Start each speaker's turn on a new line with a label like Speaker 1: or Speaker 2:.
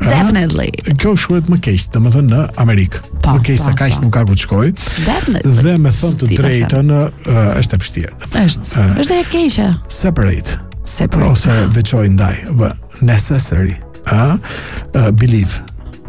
Speaker 1: Definitely.
Speaker 2: Kjo shkruhet më keq, domethënë në Amerikë. Më keq sa kaq nuk ka ku të shkoj.
Speaker 1: Definitely.
Speaker 2: Dhe me thënë të drejtën është e vështirë.
Speaker 1: Është e keqe.
Speaker 2: Separate. Ose veçoj ndaj. Necessary. Believe.